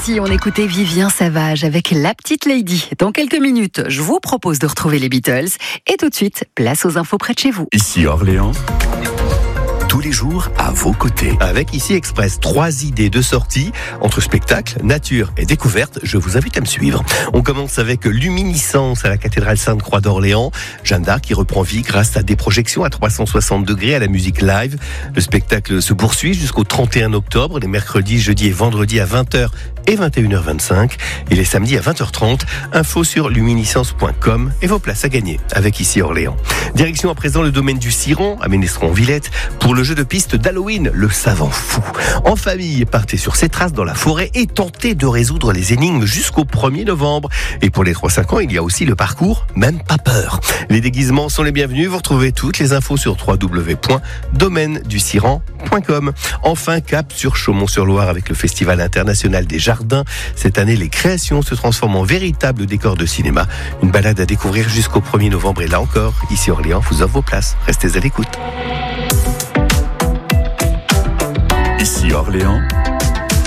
Ici, on écoutait Vivien Savage avec La Petite Lady. Dans quelques minutes, je vous propose de retrouver les Beatles. Et tout de suite, place aux infos près de chez vous. Ici Orléans. Tous les jours à vos côtés. Avec Ici Express, 3 idées de sortie entre spectacle, nature et découverte. Je vous invite à me suivre. On commence avec Luminiscence à la cathédrale Sainte-Croix d'Orléans. Jeanne d'Arc qui reprend vie grâce à des projections à 360 degrés à la musique live. Le spectacle se poursuit jusqu'au 31 octobre, les mercredis, jeudis et vendredis à 20h et 21h25 et les samedis à 20h30. Info sur luminiscence.com et vos places à gagner avec Ici Orléans. Direction à présent le domaine du Ciron à Ménestron-Villette pour le jeu de piste d'Halloween, le savant fou. En famille, partez sur ses traces dans la forêt et tentez de résoudre les énigmes jusqu'au 1er novembre. Et pour les 3-5 ans, il y a aussi le parcours Même pas peur. Les déguisements sont les bienvenus. Vous retrouvez toutes les infos sur www.domaine-du-Ciran.com. Enfin, cap sur Chaumont-sur-Loire avec le Festival international des jardins. Cette année, les créations se transforment en véritables décors de cinéma. Une balade à découvrir jusqu'au 1er novembre. Et là encore, Ici Orléans vous offre vos places. Restez à l'écoute. Ici Orléans.